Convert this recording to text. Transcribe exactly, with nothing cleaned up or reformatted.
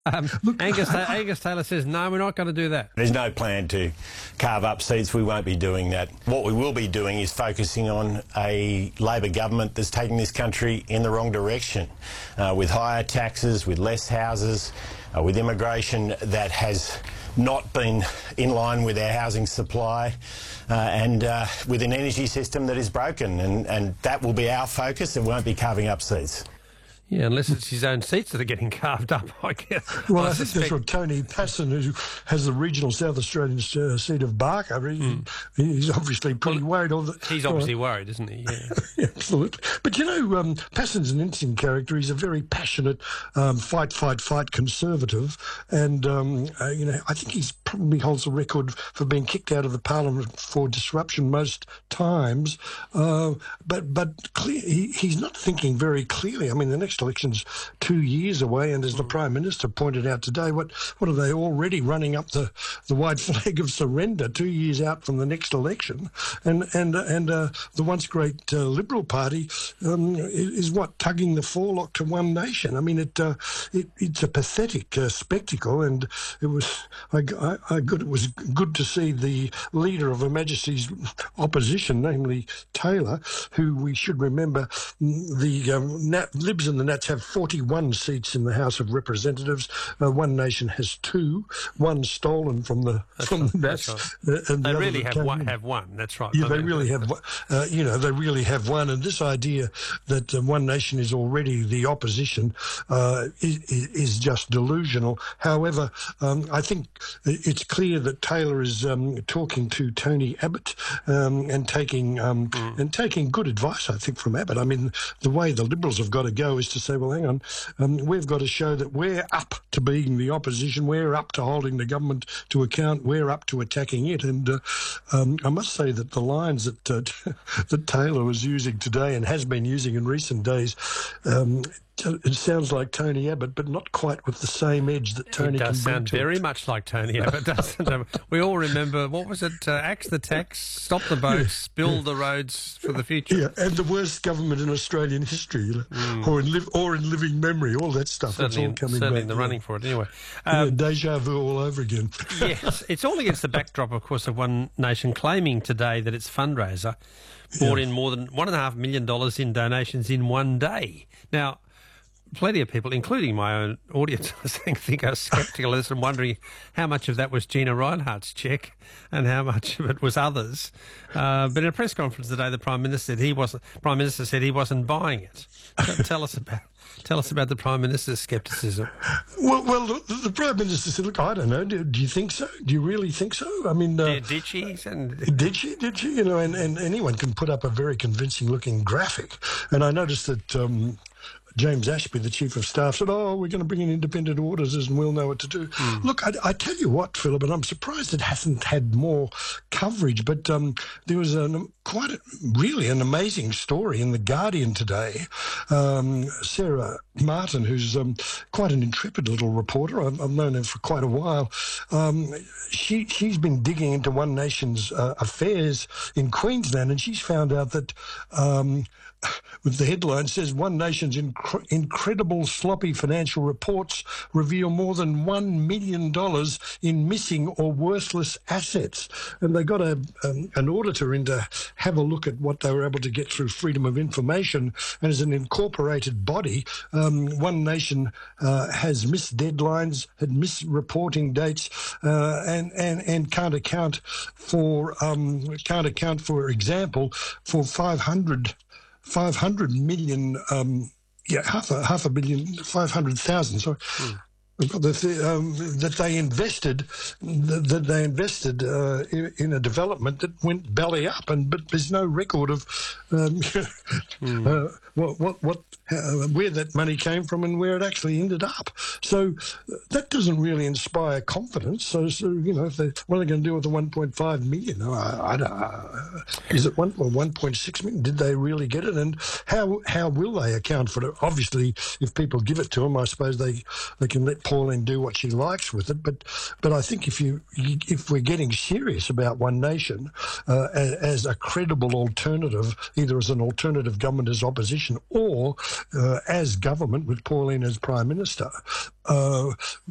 Um, Look, Angus, Ta- Angus Taylor says, no, we're not going to do that. There's no plan to carve up seats. We won't be doing that. What we will be doing is focusing on a Labor government that's taking this country in the wrong direction, uh, with higher taxes, with less houses, uh, with immigration that has not been in line with our housing supply, uh, and uh, with an energy system that is broken. And, and that will be our focus. It won't be carving up seats. Yeah, unless it's his own seats that are getting carved up, I guess. Well, I, I think suspect... that's what Tony Passon, who has the regional South Australian uh, seat of Barker, he, mm. he's obviously pretty well, worried. All the, he's obviously uh, worried, isn't he? Yeah. Absolutely. But, you know, um, Passon's an interesting character. He's a very passionate um, fight, fight, fight conservative. And, um, uh, you know, I think he's probably holds the record for being kicked out of the parliament for disruption most times. Uh, but but clear, he, he's not thinking very clearly. I mean, the next election's two years away, and as the Prime Minister pointed out today, what what are they already running up the, the white flag of surrender two years out from the next election? And and and uh, the once great uh, Liberal Party um, is, is what tugging the forelock to one nation. I mean, it, uh, it it's a pathetic uh, spectacle, and it was I, I, I good it was good to see the leader of Her Majesty's opposition, namely Taylor, who we should remember the um, Nat, Libs and the Nats have forty-one seats in the House of Representatives. Uh, One Nation has two, one stolen from the that's from right, the Nats. Right. Uh, and they the really have one, have one. That's right. Yeah, they really have. Uh, you know, they really have one. And this idea that uh, One Nation is already the opposition uh, is, is just delusional. However, um, I think it's clear that Taylor is um, talking to Tony Abbott um, and taking um, mm. and taking good advice, I think, from Abbott. I mean, the way the Liberals have got to go is to say, well, hang on, um, we've got to show that we're up to being the opposition, we're up to holding the government to account, we're up to attacking it. And uh, um, I must say that the lines that uh, that Taylor was using today and has been using in recent days, um, it sounds like Tony Abbott, but not quite with the same edge that Tony can bring to it. It does sound very much like Tony Abbott, doesn't it? We all remember, what was it, uh, axe the tax, stop the boats, yeah, build yeah. the roads for the future. Yeah, and the worst government in Australian history, you know, mm. or, in li- or in living memory, all that stuff. Certainly, all coming certainly back, in the yeah. running for it anyway. Um, Um, yeah, deja vu all over again. Yes, it's all against the backdrop, of course, of One Nation claiming today that its fundraiser brought yeah. in more than one and a half million dollars in donations in one day. Now, plenty of people, including my own audience, I think, think are sceptical of this and wondering how much of that was Gina Rinehart's cheque and how much of it was others. Uh, but in a press conference today, the Prime Minister said he wasn't. Prime Minister said he wasn't buying it. So tell us about. Tell us about the Prime Minister's scepticism. Well, well, the, the Prime Minister said, look, I don't know, do, do you think so? Do you really think so? I mean... Uh, yeah, did she? And... Did she? Did she? You know, and, and anyone can put up a very convincing-looking graphic. And I noticed that... Um, James Ashby, the Chief of Staff, said, oh, we're going to bring in independent auditors and we'll know what to do. Mm. Look, I, I tell you what, Philip, and I'm surprised it hasn't had more coverage, but um, there was an, quite a, really an amazing story in The Guardian today. Um, Sarah Martin, who's um, quite an intrepid little reporter, I've, I've known her for quite a while, um, she, she's been digging into One Nation's uh, affairs in Queensland, and she's found out that... Um, with the headline says One Nation's inc- incredible sloppy financial reports reveal more than one million dollars in missing or worthless assets. And they got a, um, an auditor in to have a look at what they were able to get through Freedom of Information. And as an incorporated body, um, One Nation uh, has missed deadlines, had missed reporting dates, uh, and, and, and can't account for, um, can't account, for example, for five hundred five hundred million, um, yeah, half a half a billion, five hundred thousand. Sorry, mm. that, um, that they invested, that, that they invested uh, in, in a development that went belly up, and but there's no record of um, mm. uh, what what what uh, where that money came from and where it actually ended up. So that doesn't really inspire confidence. So, so you know, if they, what are they going to do with the one point five million? I, I don't, uh, is it one or one point six million? Did they really get it? And how how will they account for it? Obviously, if people give it to them, I suppose they they can let Pauline do what she likes with it. But but I think if you if we're getting serious about One Nation uh, as, as a credible alternative, either as an alternative government as opposition or uh, as government with Pauline as Prime Minister, uh,